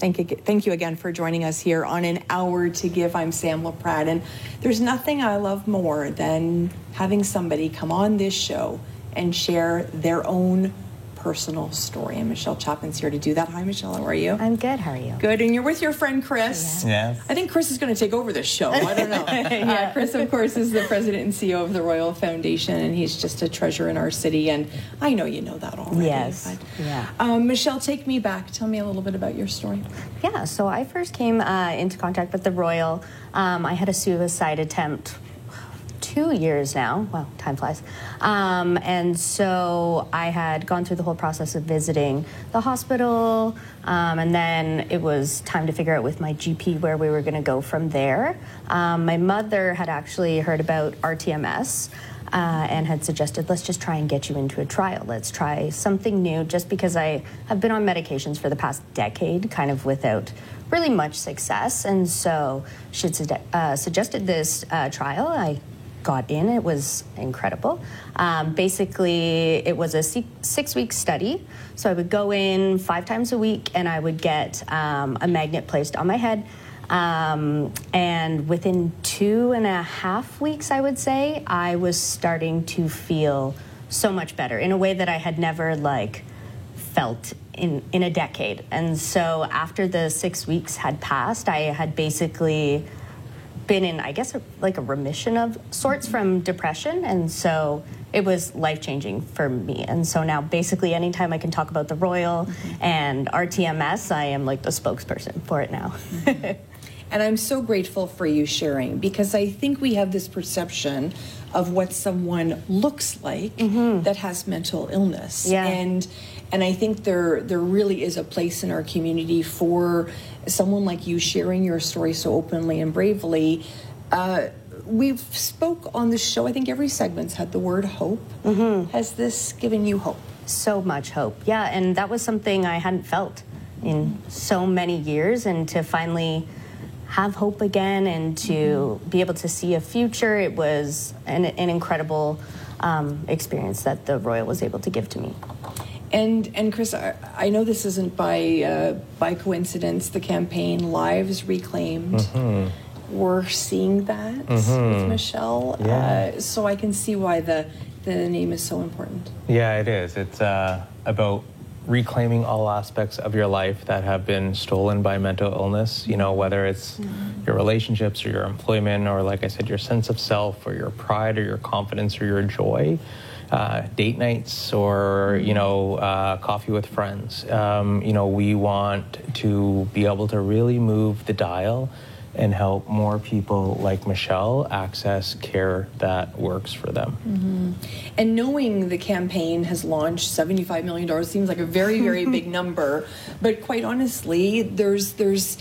Thank you again for joining us here on An Hour to Give. I'm Sam LaPrade, and there's nothing I love more than having somebody come on this show and share their own personal story. And Michelle Chapman's here to do that. Hi, Michelle. How are you? I'm good. How are you? Good. And you're with your friend Chris. Yeah. I think Chris is going to take over this show. I don't know. Chris, of course, is the president and CEO of the Royal Foundation, and he's just a treasure in our city. And I know you know that already. Yes. But, yeah. Michelle, take me back. Tell me a little bit about your story. Yeah. So I first came into contact with the Royal. I had a suicide attempt 2 years now. Wow, time flies. And so I had gone through the whole process of visiting the hospital, and then it was time to figure out with my GP where we were going to go from there. My mother had actually heard about RTMS and had suggested, let's just try and get you into a trial. Let's try something new, just because I have been on medications for the past decade, kind of without really much success. And so she had suggested this trial. I got in. It was incredible. Basically, it was a 6-week study. So I would go in 5 times a week, and I would get a magnet placed on my head. And within 2.5 weeks, I would say, I was starting to feel so much better in a way that I had never felt in a decade. And so after the 6 weeks had passed, I had basically been in, I guess, a remission of sorts from depression, and so it was life-changing for me. And so now, basically, anytime I can talk about the Royal and RTMS, I am the spokesperson for it now. And I'm so grateful for you sharing, because I think we have this perception of what someone looks like that has mental illness. Yeah. And I think there really is a place in our community for someone like you sharing your story so openly and bravely. We've spoke on the show, I think every segment's had the word hope. Has this given you hope? So much hope, yeah. And that was something I hadn't felt in so many years, and to finally have hope again and to be able to see a future, it was an incredible experience that the Royal was able to give to me. And Chris, I know this isn't by coincidence, the campaign Lives Reclaimed. We're seeing that with Michelle. Yeah. So I can see why the name is so important. Yeah, it is. It's about reclaiming all aspects of your life that have been stolen by mental illness, whether it's your relationships or your employment, or like I said, your sense of self or your pride or your confidence or your joy. Date nights or, coffee with friends. We want to be able to really move the dial and help more people like Michelle access care that works for them. And knowing the campaign has launched, $75 million seems like a very, very big number. But quite honestly, there's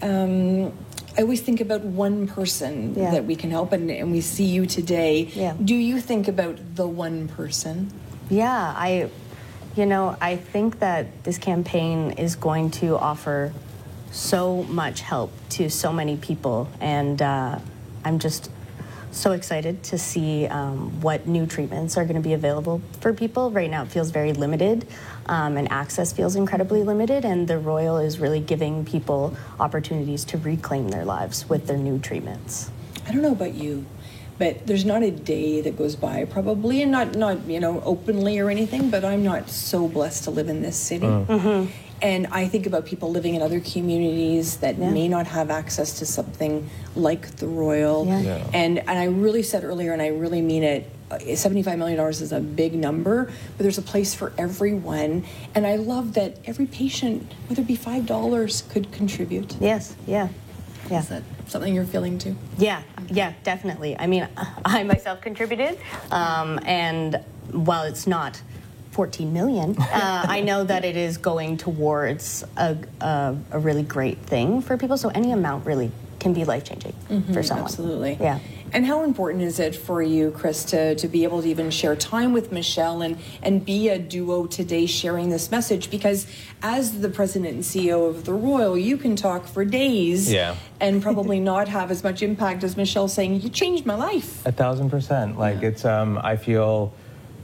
I always think about one person that we can help, and we see you today. Yeah. Do you think about the one person? Yeah, I think that this campaign is going to offer so much help to so many people, and I'm just so excited to see what new treatments are going to be available for people. Right now it feels very limited, and access feels incredibly limited, and the Royal is really giving people opportunities to reclaim their lives with their new treatments. I don't know about you, but there's not a day that goes by, probably, and not openly or anything, but I'm not so blessed to live in this city. And I think about people living in other communities that may not have access to something like the Royal. Yeah. And I really said earlier, and I really mean it, $75 million is a big number, but there's a place for everyone. And I love that every patient, whether it be $5, could contribute. Yes, yeah. Is that something you're feeling too? Yeah, definitely. I mean, I myself contributed, and while it's not 14 million, I know that it is going towards a really great thing for people. So any amount really can be life-changing for someone. Absolutely. Yeah. And how important is it for you, Chris, to be able to even share time with Michelle and be a duo today sharing this message? Because as the president and CEO of the Royal, you can talk for days and probably not have as much impact as Michelle saying, you changed my life. 1,000%. It's, I feel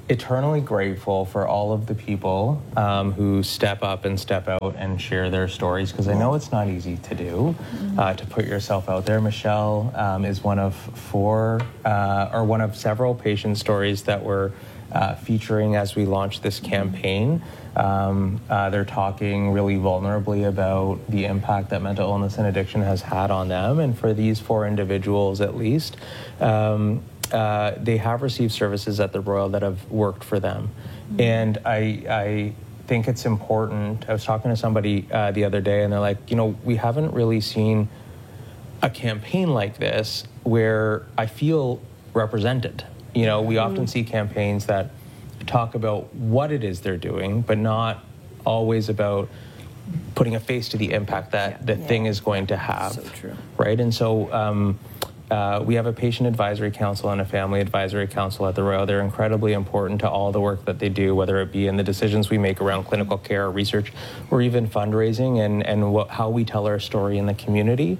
eternally grateful for all of the people who step up and step out and share their stories, because I know it's not easy to do, to put yourself out there. Michelle is one of one of several patient stories that we're featuring as we launch this campaign. They're talking really vulnerably about the impact that mental illness and addiction has had on them. And for these 4 individuals at least, they have received services at the Royal that have worked for them. And I think it's important. I was talking to somebody the other day, and they're like, we haven't really seen a campaign like this where I feel represented. We often see campaigns that talk about what it is they're doing, but not always about putting a face to the impact that the thing is going to have. So true. Right? And so we have a patient advisory council and a family advisory council at the Royal. They're incredibly important to all the work that they do, whether it be in the decisions we make around clinical care, research, or even fundraising, and how we tell our story in the community.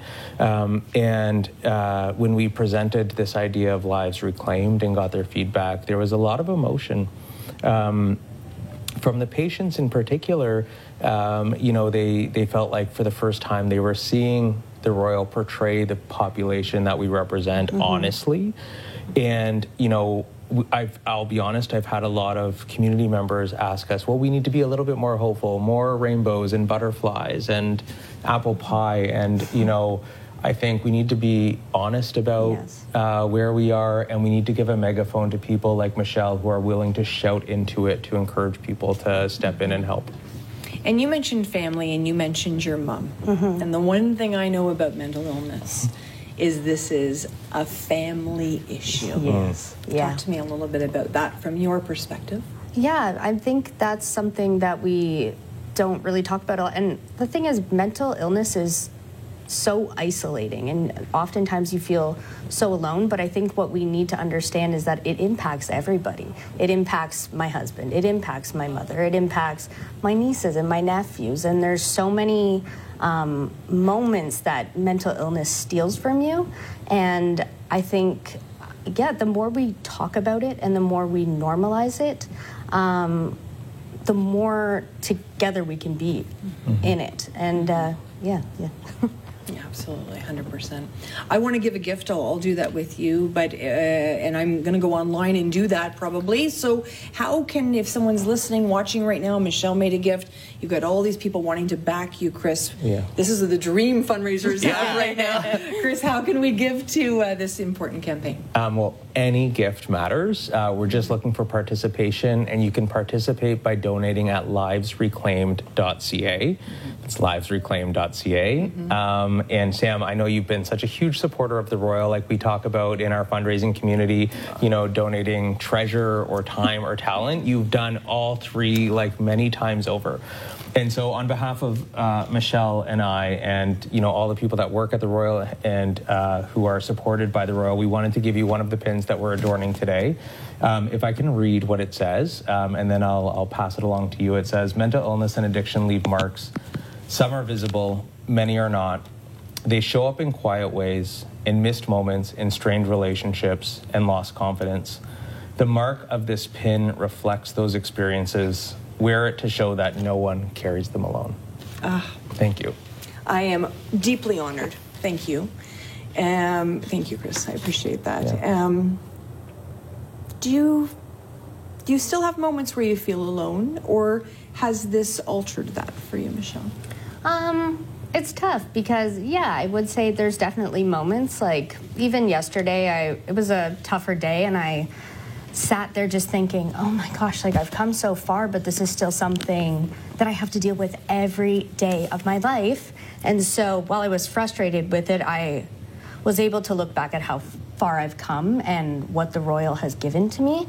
When we presented this idea of Lives Reclaimed and got their feedback, there was a lot of emotion. From the patients in particular, they felt like for the first time they were seeing the Royal portray the population that we represent honestly. And, I'll be honest, I've had a lot of community members ask us, well, we need to be a little bit more hopeful, more rainbows and butterflies and apple pie. And, I think we need to be honest about where we are, and we need to give a megaphone to people like Michelle who are willing to shout into it to encourage people to step in and help. And you mentioned family, and you mentioned your mom. And the one thing I know about mental illness is this is a family issue. Yes. Yeah. Talk to me a little bit about that from your perspective. Yeah, I think that's something that we don't really talk about a lot. And the thing is, mental illness is so isolating, and oftentimes you feel so alone. But I think what we need to understand is that it impacts everybody. It impacts my husband, it impacts my mother, it impacts my nieces and my nephews, and there's so many moments that mental illness steals from you. And I think, the more we talk about it and the more we normalize it, the more together we can be in it. And yeah. Yeah, absolutely, 100%. I want to give a gift. I'll do that with you, but and I'm going to go online and do that probably. So how can, if someone's listening, watching right now, Michelle made a gift, you've got all these people wanting to back you, Chris. Yeah. This is the dream fundraisers right now. Chris, how can we give to this important campaign? Well, any gift matters. We're just looking for participation, and you can participate by donating at livesreclaimed.ca. It's livesreclaimed.ca. And Sam, I know you've been such a huge supporter of the Royal, like we talk about in our fundraising community, donating treasure or time or talent. You've done all 3 like many times over. And so on behalf of Michelle and I and, all the people that work at the Royal and who are supported by the Royal, we wanted to give you one of the pins that we're adorning today. If I can read what it says, and then I'll pass it along to you. It says, mental illness and addiction leave marks. Some are visible, many are not. They show up in quiet ways, in missed moments, in strained relationships, and lost confidence. The mark of this pin reflects those experiences. Wear it to show that no one carries them alone. Thank you. I am deeply honored. Thank you. Thank you, Chris. I appreciate that. Yeah. Do you still have moments where you feel alone, or has this altered that for you, Michelle? It's tough because, I would say there's definitely moments, like even yesterday, it was a tougher day, and I sat there just thinking, oh my gosh, like I've come so far, but this is still something that I have to deal with every day of my life. And so while I was frustrated with it, I was able to look back at how far I've come and what the Royal has given to me.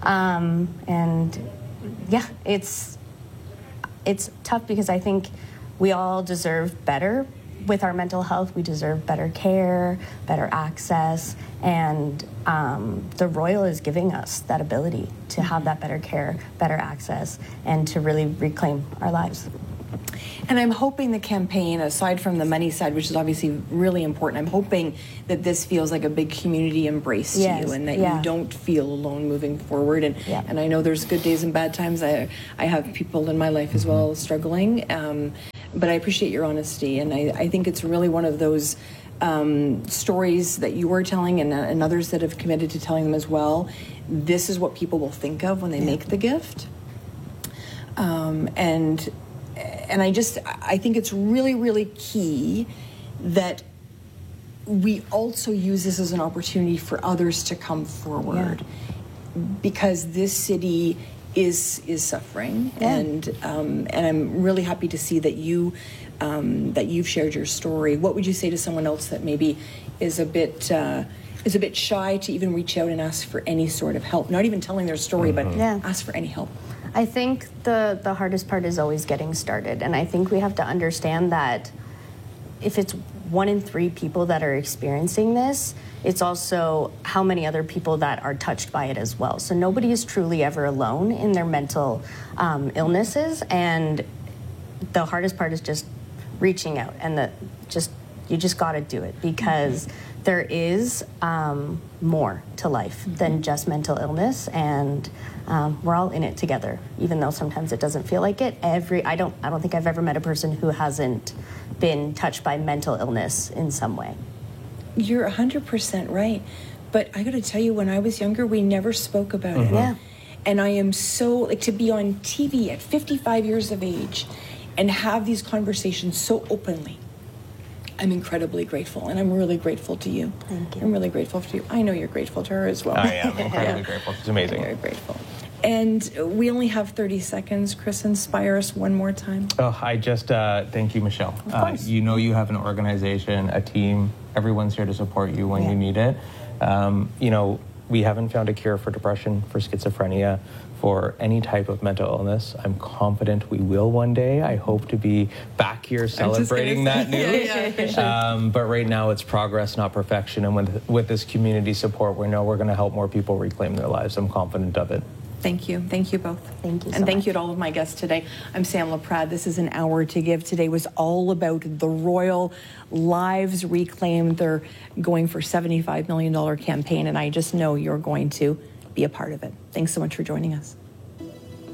It's tough because I think we all deserve better with our mental health. We deserve better care, better access, and the Royal is giving us that ability to have that better care, better access, and to really reclaim our lives. And I'm hoping the campaign, aside from the money side, which is obviously really important, I'm hoping that this feels like a big community embrace to Yes, you, and that yeah. you don't feel alone moving forward. And Yeah. and I know there's good days and bad times. I have people in my life as well struggling, but I appreciate your honesty, and I think it's really one of those stories that you are telling, and others that have committed to telling them as well. This is what people will think of when they make the gift. And I think it's really, really key that we also use this as an opportunity for others to come forward, because this city is suffering, and I'm really happy to see that you've shared your story. What would you say to someone else that maybe is a bit shy to even reach out and ask for any sort of help? Not even telling their story, but ask for any help. I think the hardest part is always getting started. And I think we have to understand that if it's 1 in 3 people that are experiencing this, it's also how many other people that are touched by it as well. So nobody is truly ever alone in their mental illnesses. And the hardest part is just reaching out, and you just got to do it, because there is more to life than just mental illness, and we're all in it together, even though sometimes it doesn't feel like it. I don't think I've ever met a person who hasn't been touched by mental illness in some way. You're 100% right. But I got to tell you, when I was younger, we never spoke about it. Yeah. And I am so, to be on TV at 55 years of age and have these conversations so openly, I'm incredibly grateful, and I'm really grateful to you. Thank you. I'm really grateful to you. I know you're grateful to her as well. I am incredibly grateful. It's amazing. Very grateful. And we only have 30 seconds. Chris, inspire us one more time. Oh, I just thank you, Michelle. Of course. You know, you have an organization, a team. Everyone's here to support you when you need it. You know, we haven't found a cure for depression, for schizophrenia, for any type of mental illness. I'm confident we will one day. I hope to be back here celebrating that news. For sure. But right now it's progress, not perfection. And with this community support, we know we're going to help more people reclaim their lives. I'm confident of it. Thank you. Thank you both. Thank you so And thank much. you to all of my guests today. I'm Sam LaPrade. This is An Hour to Give. Today was all about the Royal Lives Reclaimed. They're going for $75 million campaign, and I just know you're going to be a part of it. Thanks so much for joining us.